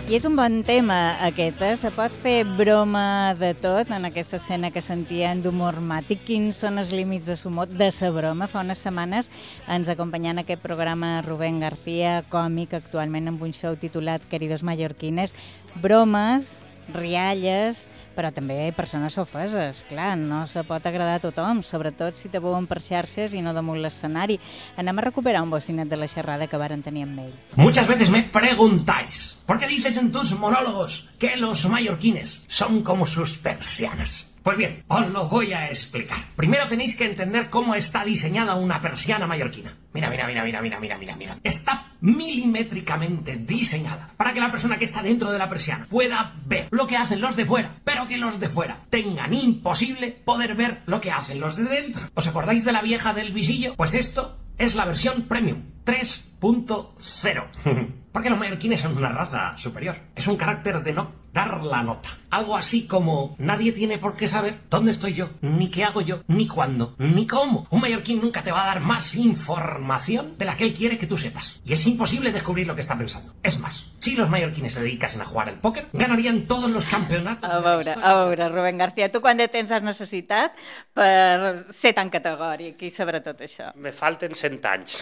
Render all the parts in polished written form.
I és un bon tema, aquest, Se pot fer broma de tot en aquesta escena que sentien d'humor màtic. Quins són els límits de l'humor, de sa broma? Fa unes setmanes ens acompanyant en aquest programa Rubén García, còmic, actualment amb un show titulat Queridos Mallorquines. Bromes, rialles, però també persones ofeses. Clar, no se pot agradar a tothom, sobretot si te veuen per xarxes i no damunt l'escenari. Anem a recuperar un bocinet de la xerrada que varen tenir amb ell. Muchas veces me preguntáis, ¿por qué dices en tus monólogos que los mallorquines son como sus persianas? Pues bien, os lo voy a explicar. Primero tenéis que entender cómo está diseñada una persiana mallorquina. Mira. Está milimétricamente diseñada para que la persona que está dentro de la persiana pueda ver lo que hacen los de fuera, pero que los de fuera tengan imposible poder ver lo que hacen los de dentro. ¿Os acordáis de la vieja del visillo? Pues esto es la versión Premium 3.0. Porque los mallorquines son una raza superior. Es un carácter de no dar la nota. Algo así como nadie tiene por qué saber dónde estoy yo, ni qué hago yo, ni cuándo, ni cómo. Un mallorquín nunca te va a dar más información de la que él quiere que tú sepas. Y es imposible descubrir lo que está pensando. Es más, si los mallorquines se dedicasen a jugar al póquer, ganarían todos los campeonatos. A veure, Rubén García, tu quant de temps has necessitat per ser tan categòric i saber tot això? Me falten 100 anys.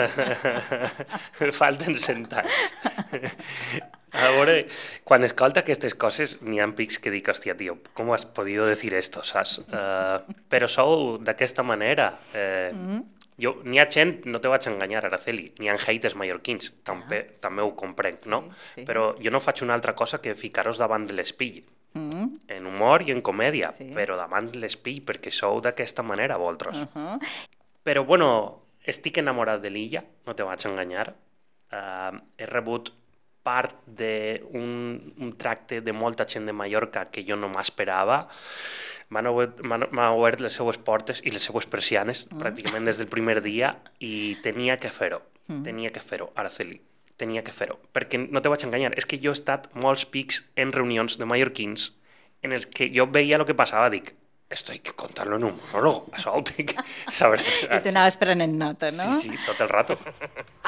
Me falten 100 anys. A veure, quan escolta aquestes coses n'hi ha pics que dic, hòstia, tio, com has podido decir esto, saps? Però sou d'aquesta manera. N'hi ha gent, no te vaig enganyar, Araceli, n'hi ha haters mallorquins, també ho comprenc, no? Sí. Però jo no faig una altra cosa que ficar-vos davant de l'espill, en humor i en comèdia, però davant de l'espill, perquè sou d'aquesta manera, vosaltres. Però, bueno, estic enamorat de l'illa, no te vaig enganyar. He rebut part d'un tracte de molta gent de Mallorca que jo no m'esperava. M'han obert les seues portes i les seues persianes pràcticament des del primer dia i tenia que fer-ho. Tenia que fer-ho, Araceli. Tenia que fer-ho. Perquè no te vaig enganyar, és que jo he estat molts pics en reunions de mallorquins en els que jo veia el que passava, dic, esto hay que contarlo en un monólogo, això ho tinc que saber. I tu anaves prenent nota, no? Sí, tot el rato.